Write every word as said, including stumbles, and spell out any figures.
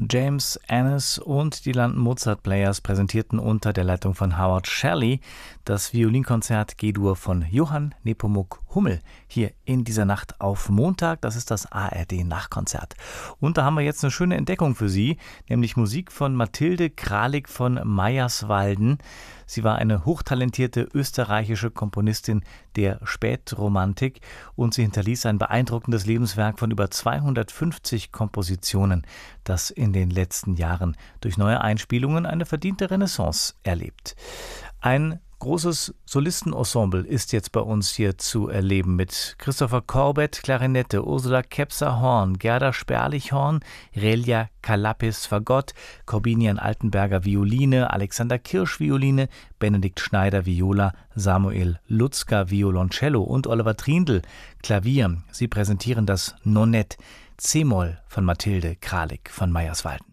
James Annis und die London Mozart Players präsentierten unter der Leitung von Howard Shelley das Violinkonzert G-Dur von Johann Nepomuk Hummel hier in dieser Nacht auf Montag. Das ist das A R D-Nachkonzert. Und da haben wir jetzt eine schöne Entdeckung für Sie, nämlich Musik von Mathilde Kralik von Meyerswalden. Sie war eine hochtalentierte österreichische Komponistin der Spätromantik und sie hinterließ ein beeindruckendes Lebenswerk von über zweihundertfünfzig Kompositionen, das in den letzten Jahren durch neue Einspielungen eine verdiente Renaissance erlebt. Ein großes Solistenensemble ist jetzt bei uns hier zu erleben mit Christopher Corbett, Klarinette, Ursula Kepser-Horn, Gerda Sperlich-Horn, Relja Kalapis Fagott, Corbinian Altenberger Violine, Alexander Kirsch Violine, Benedikt Schneider Viola, Samuel Lutzka Violoncello und Oliver Trindl Klavier. Sie präsentieren das Nonett C-Moll von Mathilde Kralik von Meyerswalden.